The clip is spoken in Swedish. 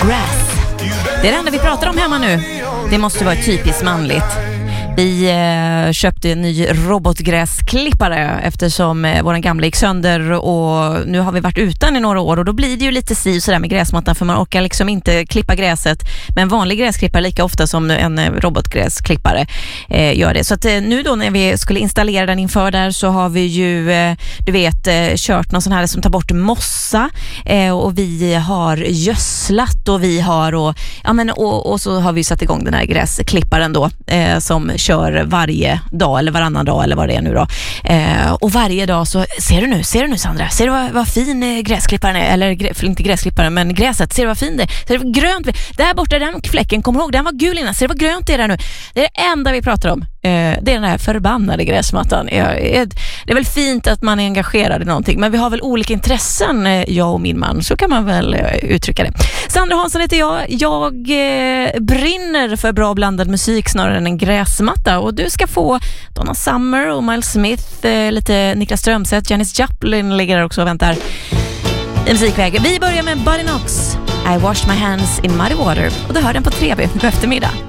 Grass. Det är det enda vi pratar om hemma nu. Det måste vara typiskt manligt. Vi köpte en ny robotgräsklippare eftersom våran gamla gick sönder och nu har vi varit utan i några år och då blir det ju lite sådär med gräsmattan för man orkar liksom inte klippa gräset med en vanlig gräsklippare lika ofta som en robotgräsklippare gör det. Så att nu då när vi skulle installera den inför där så har vi ju kört någon sån här som tar bort mossa och vi har gödslat och vi har och så har vi satt igång den här gräsklipparen då som kör varje dag eller varannan dag eller vad det är nu då. Och varje dag så ser du nu Sandra, ser du vad fin gräsklipparen är, eller inte gräsklipparen men gräset, ser du vad fin det är, ser du vad grönt där borta den fläcken, kommer ihåg den var gul innan, ser du vad grönt det är där nu, det är det enda vi pratar om. Det är den här förbannade gräsmattan. Det är väl fint att man är engagerad i någonting, men vi har väl olika intressen, jag och min man, så kan man väl uttrycka det. Sandra Hansson heter jag brinner för bra blandad musik snarare än en gräsmatta och du ska få Donna Summer och Miles Smith, lite Niklas Strömstedt, Janis Joplin ligger där också och väntar i musikvägen. Vi börjar med Buddy Knox, I washed my hands in muddy water och då hör den på 3 på eftermiddag.